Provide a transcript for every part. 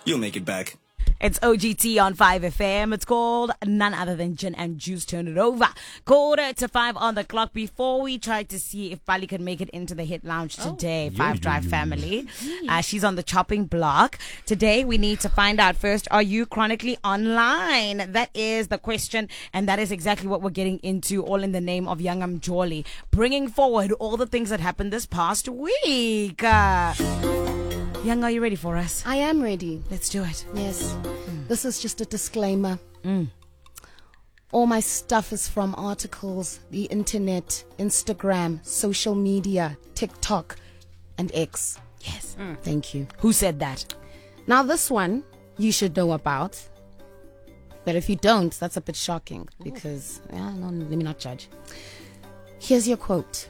You'll make it back. It's OGT on 5FM. It's called none other than Gin and Juice. Turn it over. 4:45 on the clock. Before we try to see if Bali can make it into the hit lounge today, Five Drive family. She's on the chopping block. Today we need to find out first, are you chronically online? That is the question, and that is exactly what we're getting into, all in the name of Youngam Jolly, bringing forward all the things that happened this past week. Young, are you ready for us? I am ready. Let's do it. Yes. This is just a disclaimer. All my stuff is from articles, the internet, Instagram, social media, TikTok, and X. Yes. Thank you. Who said that? Now this one you should know about. But if you don't, that's a bit shocking because, let me not judge. Here's your quote.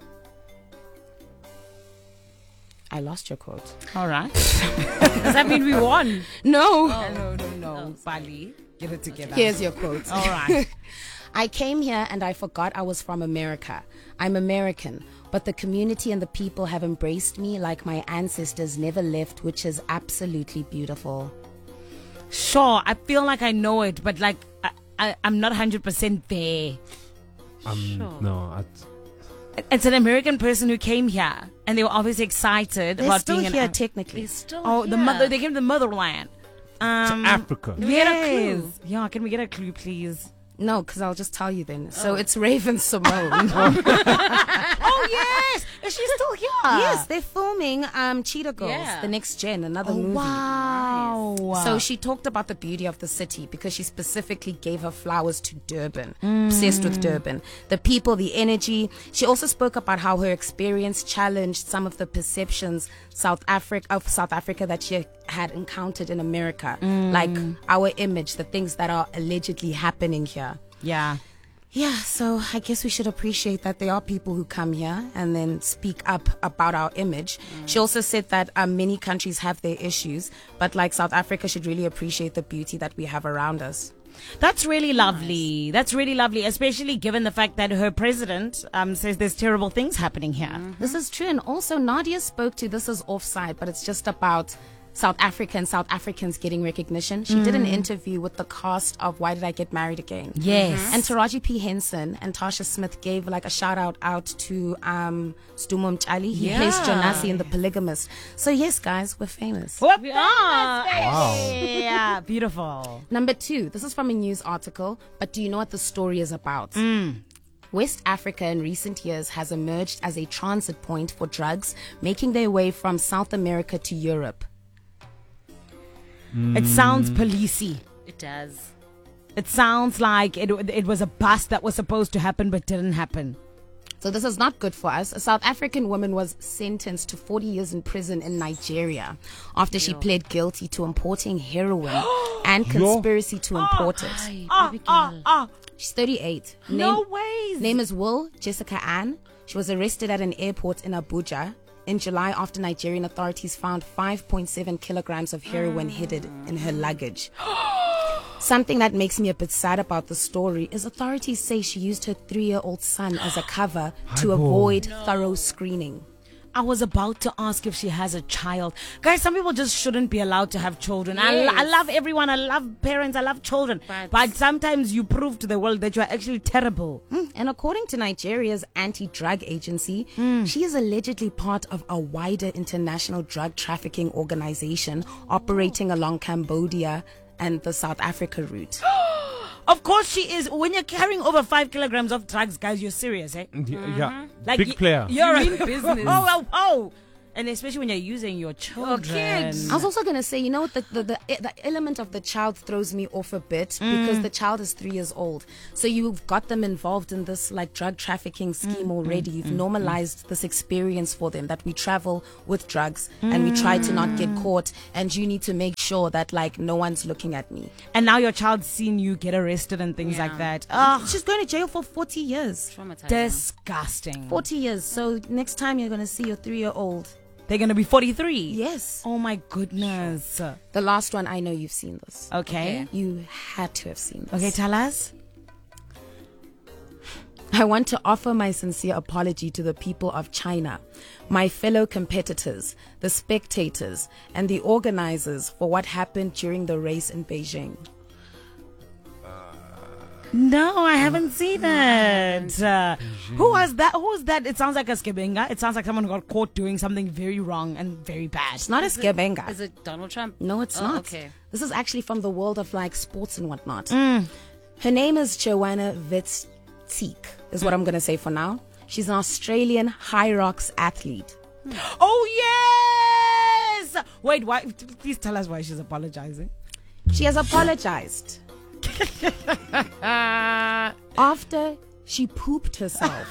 I lost your quote. All right. Does that mean we won? No. No. Bali, get it together. Here's your quote. All right. I came here and I forgot I was from America. I'm American, but the community and the people have embraced me like my ancestors never left, which is absolutely beautiful. Sure, I feel like I know it, but like I'm not 100% there. No, It's an American person who came here, and they were obviously excited They're about still being here an. technically. They came to the motherland. Africa. Can we get a clue? Yeah, can we get a clue, please? No, because I'll just tell you then. So it's Raven Simone. Oh yes, is she still here? Yes, they're filming Cheetah Girls, Yeah. the next gen, another movie. Wow. So she talked about the beauty of the city because she specifically gave her flowers to Durban. Obsessed with Durban. The people, the energy. She also spoke about how her experience challenged some of the perceptions South Africa that she had encountered in America. Like our image, the things that are allegedly happening here. Yeah. Yeah, so I guess we should appreciate that there are people who come here and then speak up about our image. She also said that many countries have their issues, but like South Africa should really appreciate the beauty that we have around us. That's really lovely. That's really lovely, especially given the fact that her president says there's terrible things happening here. This is true. And also Nadia spoke to, this is offside, but it's just about South Africa and South Africans getting recognition. She did an interview with the cast of Why Did I Get Married Again? Yes. And Taraji P. Henson and Tasha Smith gave like a shout out to Stumo Mchali. He plays Jonasi in The Polygamist. So yes, guys, we're famous. Wow. Wow. Yeah, beautiful. Number 2, this is from a news article, but do you know what the story is about? West Africa in recent years has emerged as a transit point for drugs making their way from South America to Europe. It sounds policey. It does. It sounds like it was a bust that was supposed to happen but didn't happen. So this is not good for us. A South African woman was sentenced to 40 years in prison in Nigeria after she pled guilty to importing heroin and conspiracy to import it. She's 38. No ways. Name is Will Jessica Ann. She was arrested at an airport in Abuja in July after Nigerian authorities found 5.7 kilograms of heroin hidden in her luggage. Something that makes me a bit sad about the story is authorities say she used her 3-year-old son as a cover to avoid thorough screening. I was about to ask if she has a child. Guys, some people just shouldn't be allowed to have children. I love everyone. I love parents. I love children. But sometimes you prove to the world that you are actually terrible. And according to Nigeria's anti-drug agency, she is allegedly part of a wider international drug trafficking organization operating along Cambodia and the South Africa route. Of course she is. When you're carrying over 5 kilograms of drugs, guys, you're serious, eh? Yeah. Like Big player. You're in business. Oh. And especially when you're using your children. kids. I was also going to say, you know, the element of the child throws me off a bit because the child is 3 years old. So you've got them involved in this like drug trafficking scheme already. You've normalized this experience for them that we travel with drugs and we try to not get caught. And you need to make sure that like no one's looking at me. And now your child's seen you get arrested and things like that. Oh, She's going to jail for 40 years. Traumatizing. disgusting. 40 years. So next time you're going to see your 3-year-old. They're going to be 43. Yes. Oh my goodness. The last one, I know you've seen this. Okay. You had to have seen this. Okay, tell us. I want to offer my sincere apology to the people of China, my fellow competitors, the spectators, and the organizers for what happened during the race in Beijing. No, I haven't seen it. Who was that? Who was that? It sounds like a skibenga. It sounds like someone who got caught doing something very wrong and very bad. It's not a skibenga. Is it Donald Trump? No, it's not. Okay. This is actually from the world of like sports and whatnot. Her name is Joanna Witzig, is what I'm going to say for now. She's an Australian high rocks athlete. Oh, yes! Wait, why? Please tell us why she's apologizing. She has apologized after she pooped herself.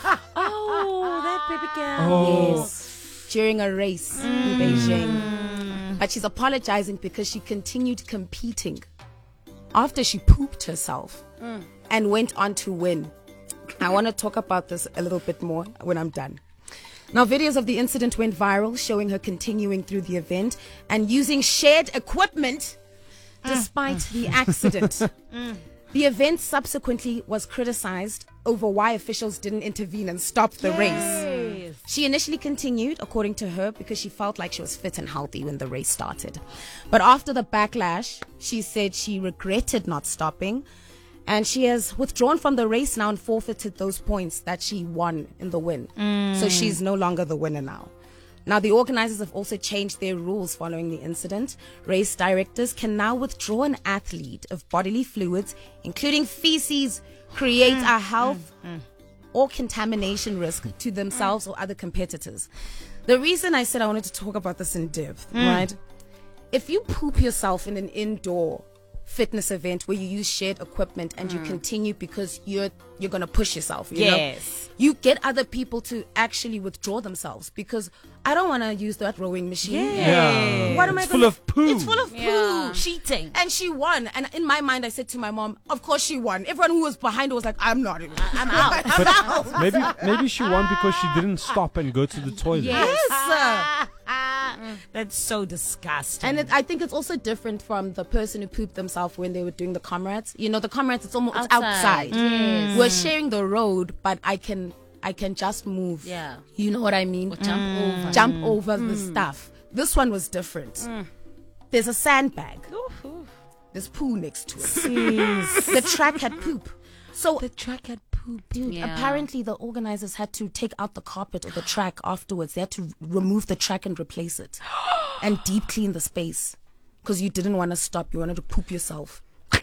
Oh, that baby girl. Yes, during a race in Beijing. But she's apologizing because she continued competing after she pooped herself and went on to win. I want to talk about this a little bit more when I'm done. Now, videos of the incident went viral, showing her continuing through the event and using shared equipment despite the accident. The event subsequently was criticized over why officials didn't intervene and stop the race. She initially continued, according to her, because she felt like she was fit and healthy when the race started. But after the backlash, she said she regretted not stopping, and she has withdrawn from the race now and forfeited those points that she won in the win. So she's no longer the winner now. Now, the organizers have also changed their rules following the incident. Race directors can now withdraw an athlete if bodily fluids, including feces, create a health or contamination risk to themselves or other competitors. The reason I said I wanted to talk about this in depth, right? If you poop yourself in an indoor fitness event where you use shared equipment and you continue because you're going to push yourself, you know? You get other people to actually withdraw themselves because I don't want to use that rowing machine. What am I It's full of poo. It's full of poo. Cheating. And she won. And in my mind, I said to my mom, of course she won. Everyone who was behind her was like, I'm not. I'm out. I'm out. Maybe she won because she didn't stop and go to the toilet. Yes. That's so disgusting. And I think it's also different from the person who pooped themselves when they were doing the comrades. You know, the comrades, it's almost outside. Yes. We're sharing the road, but I can just move. Yeah. You know what I mean? Or Jump over the stuff. This one was different. There's a sandbag. There's poo next to it. The track had poop. So the track had poop. Dude, Yeah. apparently the organizers had to take out the carpet or the track afterwards. They had to remove the track and replace it and deep clean the space because you didn't want to stop. You wanted to poop yourself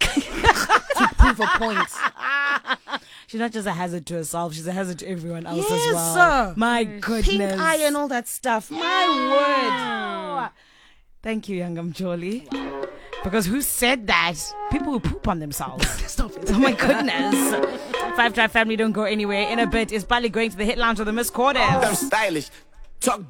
to prove a point. She's not just a hazard to herself, she's a hazard to everyone else Yes, as well. sir. My goodness. Pink eye and all that stuff. My word. Thank you, Youngam Jolly. Because who said that? People who poop on themselves. Stop it. Oh my goodness. Five Drive family, don't go anywhere. In a bit, is Bali going to the hit lounge of the Miss Quarters? I'm stylish. Talk